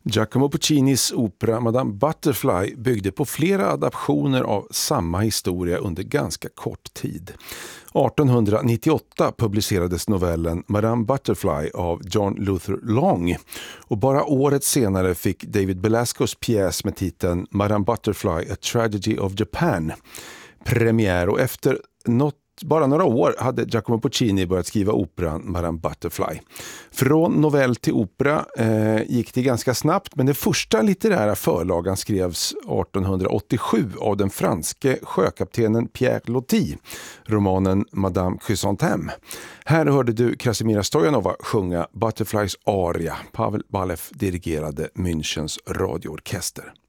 Giacomo Puccinis opera Madame Butterfly byggde på flera adaptioner av samma historia under ganska kort tid. 1898 publicerades novellen Madame Butterfly av John Luther Long och bara året senare fick David Belascos pjäs med titeln Madame Butterfly, A Tragedy of Japan premiär, och efter bara några år hade Giacomo Puccini börjat skriva operan Madame Butterfly. Från novell till opera gick det ganska snabbt, men den första litterära förlagan skrevs 1887 av den franske sjökaptenen Pierre Loti, romanen Madame Chrysanthème. Här hörde du Krasimira Stojanova sjunga Butterflies aria. Pavel Balev dirigerade Münchens radioorkester.